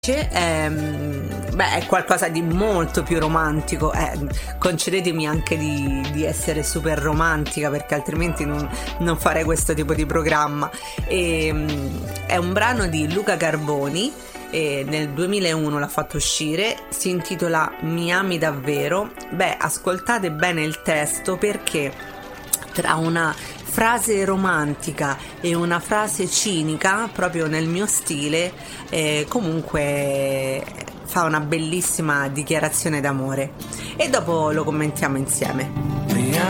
È qualcosa di molto più romantico. Concedetemi anche di essere super romantica, perché altrimenti non farei questo tipo di programma. È un brano di Luca Carboni, e nel 2001 l'ha fatto uscire, si intitola Mi ami davvero. Ascoltate bene il testo, perché tra una frase romantica e una frase cinica, proprio nel mio stile, comunque fa una bellissima dichiarazione d'amore, e dopo lo commentiamo insieme. Mi